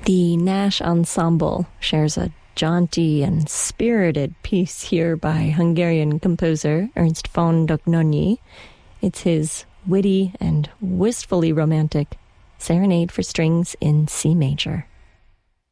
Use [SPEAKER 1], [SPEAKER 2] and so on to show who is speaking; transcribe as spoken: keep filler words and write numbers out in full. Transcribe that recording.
[SPEAKER 1] The Nash Ensemble shares a jaunty and spirited piece here by Hungarian composer Ernst von Dohnányi. It's his witty and wistfully romantic Serenade for Strings in C major.